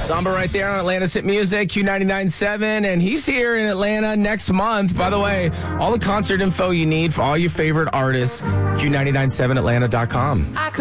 Samba right there on Atlanta's Hit Music, Q99.7, and he's here in Atlanta next month. By the way, all the concert info you need for all your favorite artists, Q997atlanta.com.